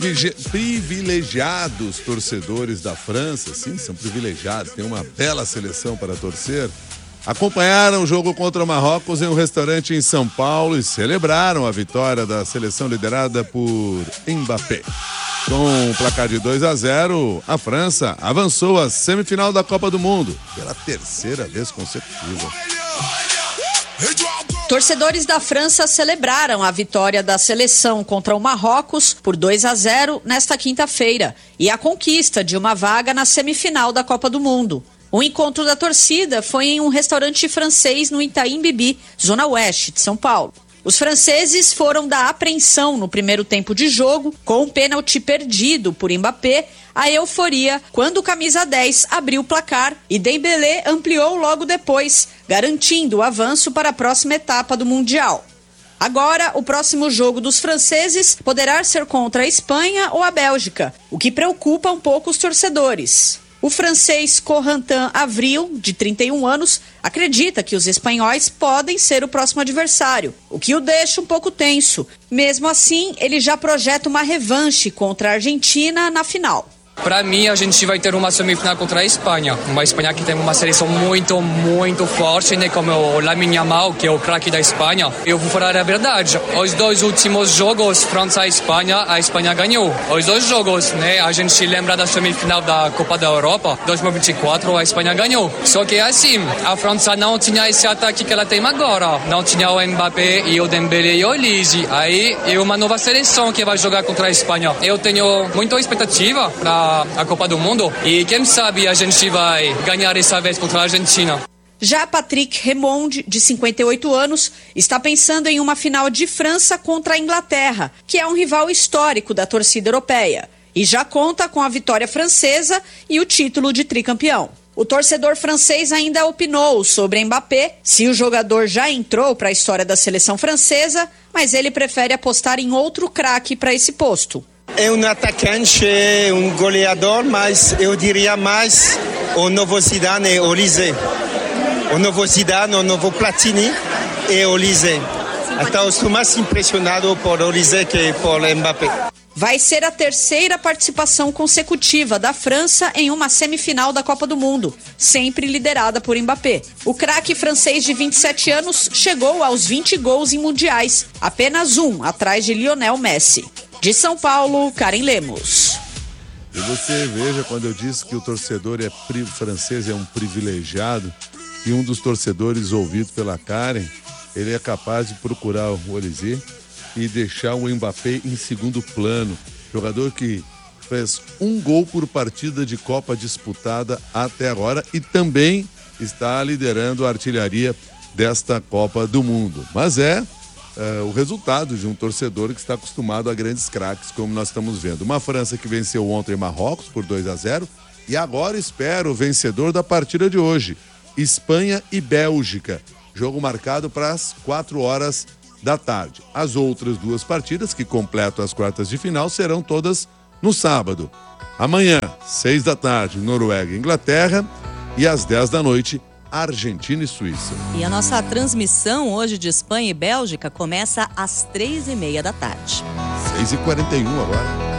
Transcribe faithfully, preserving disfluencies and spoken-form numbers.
Privilegiados torcedores da França, sim, são privilegiados, tem uma bela seleção para torcer, acompanharam o jogo contra o Marrocos em um restaurante em São Paulo e celebraram a vitória da seleção liderada por Mbappé. Com um placar de dois a zero, a França avançou à semifinal da Copa do Mundo pela terceira vez consecutiva. Torcedores da França celebraram a vitória da seleção contra o Marrocos por dois a zero nesta quinta-feira e a conquista de uma vaga na semifinal da Copa do Mundo. O encontro da torcida foi em um restaurante francês no Itaim Bibi, zona oeste de São Paulo. Os franceses foram da apreensão no primeiro tempo de jogo, com um pênalti perdido por Mbappé, a euforia quando o camisa dez abriu o placar e Dembélé ampliou logo depois, garantindo o avanço para a próxima etapa do Mundial. Agora, o próximo jogo dos franceses poderá ser contra a Espanha ou a Bélgica, o que preocupa um pouco os torcedores. O francês Corentin Avril, de trinta e um anos, acredita que os espanhóis podem ser o próximo adversário, o que o deixa um pouco tenso. Mesmo assim, ele já projeta uma revanche contra a Argentina na final. Para mim, a gente vai ter uma semifinal contra a Espanha. Uma Espanha que tem uma seleção muito, muito forte, né? Como o Lamine Yamal, que é o craque da Espanha. Eu vou falar a verdade. Os dois últimos jogos, França e Espanha, a Espanha ganhou. Os dois jogos, né? A gente lembra da semifinal da Copa da Europa, dois mil e vinte e quatro, a Espanha ganhou. Só que assim, a França não tinha esse ataque que ela tem agora. Não tinha o Mbappé e o Dembélé e o Olise. Aí é uma nova seleção que vai jogar contra a Espanha. Eu tenho muita expectativa para a Copa do Mundo e quem sabe a gente vai ganhar essa vez contra a Argentina. Já Patrick Remonde, de cinquenta e oito anos, está pensando em uma final de França contra a Inglaterra, que é um rival histórico da torcida europeia, e já conta com a vitória francesa e o título de tricampeão. O torcedor francês ainda opinou sobre Mbappé, se o jogador já entrou para a história da seleção francesa, mas ele prefere apostar em outro craque para esse posto. É um atacante, um goleador, mas eu diria mais o novo Zidane e Olise. O novo Zidane, o novo Platini e Olise. Então, estou mais impressionado por Olise que por Mbappé. Vai ser a terceira participação consecutiva da França em uma semifinal da Copa do Mundo, sempre liderada por Mbappé. O craque francês de vinte e sete anos chegou aos vinte gols em mundiais, apenas um atrás de Lionel Messi. De São Paulo, Karen Lemos. E você veja, quando eu disse que o torcedor é pri- francês é um privilegiado, e um dos torcedores ouvido pela Karen, ele é capaz de procurar o Olise e deixar o Mbappé em segundo plano. Jogador que fez um gol por partida de Copa disputada até agora e também está liderando a artilharia desta Copa do Mundo. Mas é Uh, o resultado de um torcedor que está acostumado a grandes craques, como nós estamos vendo. Uma França que venceu ontem Marrocos por dois a zero e agora espera o vencedor da partida de hoje, Espanha e Bélgica. Jogo marcado para as quatro horas da tarde. As outras duas partidas, que completam as quartas de final, serão todas no sábado. Amanhã, seis da tarde, Noruega e Inglaterra, e às dez da noite, Argentina e Suíça. E a nossa transmissão hoje de Espanha e Bélgica começa às três e meia da tarde. seis e quarenta e um agora.